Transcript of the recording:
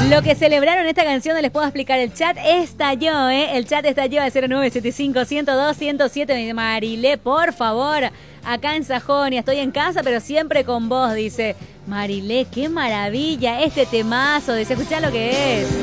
Lo que celebraron esta canción no les puedo explicar. El chat estalló, ¿eh? El chat estalló al 0975-102-107. Marilé, por favor, acá en Sajonia, estoy en casa, pero siempre con vos, dice Marilé. Qué maravilla este temazo. Dice, escuchá lo que es.